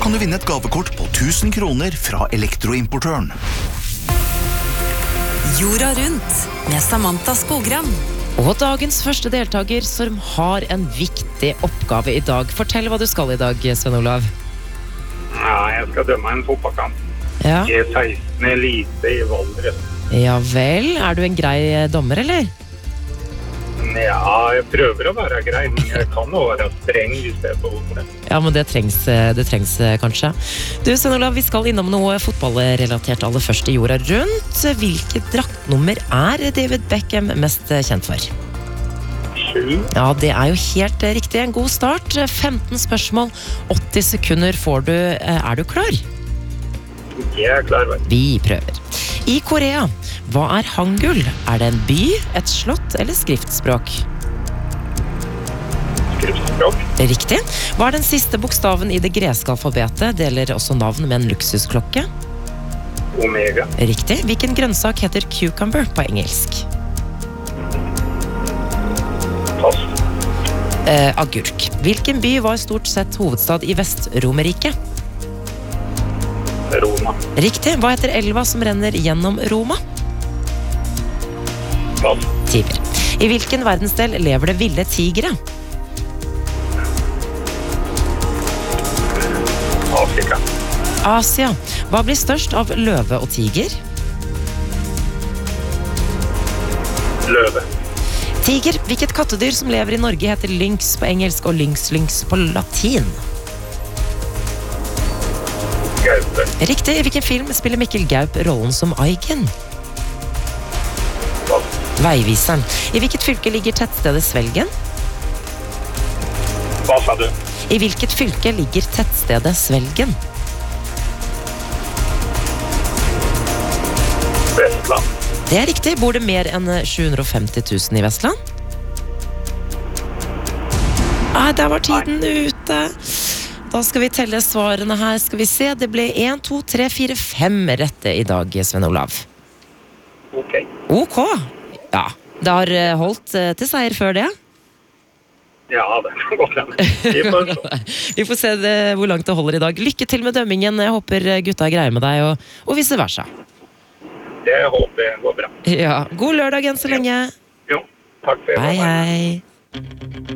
kan du vinne et gavekort på 1000 kroner fra elektroimportøren. Jorda rundt med Samantha Skogran. Og dagens første deltaker som har en viktig oppgave i dag. Fortell hva du skal i dag, Sven Olav. Ja, jeg skal dømme en fotballkamp. Ja. G16 elite i Valdres. Ja vel, er du en grei dommer, eller? Ja, jeg prøver å være grei, men jeg kan jo være streng hvis det er behov for det. Ja, men det trengs kanskje. Du, Sven Olav, vi skal innom noe fotballrelatert aller først i jorda rundt. Hvilket draktnummer er David Beckham mest kjent for? 7. Ja, det er jo helt riktig. En god start. 15 spørsmål, 80 sekunder får du. Er du klar? Jeg er klar, vel. Vi prøver. I Korea, hva er hangul? Er det en by, et slott eller skriftspråk? Skriftspråk. Riktig. Hva er den siste bokstaven i det greske alfabetet? Deler også navn med en luksusklokke? Omega. Riktig. Hvilken grønnsak heter cucumber på engelsk? Pass. Agurk. Hvilken by var stort sett hovedstad i Vest-Romerriket? Roma. Riktig. Hva heter elva som renner gjennom Roma? Pass. Tiber. I hvilken verdensdel lever det ville tigre? Afrika. Asia. Hva blir størst av løve og tiger? Løve. Tiger. Hvilket kattedyr som lever i Norge heter lynx på engelsk og lynx på latin? Gaupe. Riktig. I hvilken film spiller Mikkel Gaup rollen som Aiken? Pass. Veiviseren. I hvilket fylke ligger tettstedet Svelgen? Hva sa du? I hvilket fylke ligger tettstedet Svelgen? Vestland. Det er riktig. Bor det mer enn 750 000 i Vestland? Der var tiden ute. Da skal vi telle svarene her. Skal vi se. Det ble 1, 2, 3, 4, 5 rette i dag, Sven Olav. Ok. Ok. Ja, det har holdt til seier før det. Ja, det kan godt hende. Vi får se. Vi får se hvor langt det holder i dag. Lykke til med dømmingen. Jeg håper gutta er greie med deg, og vice versa. Det håper jeg går bra. Ja, god lørdag enn så lenge. Jo, takk for det. Hei, hei.